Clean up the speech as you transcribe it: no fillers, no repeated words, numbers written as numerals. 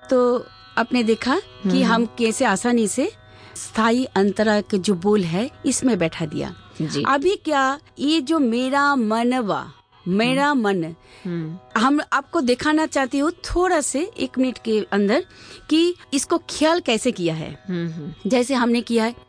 तो आपने देखा कि हम कैसे आसानी से स्थायी अंतरा के जो बोल है इसमें बैठा दिया जी। अभी क्या ये जो मेरा मन हम आपको दिखाना चाहती हूँ थोड़ा से 1 मिनट के अंदर कि इसको ख्याल कैसे किया है। जैसे हमने किया है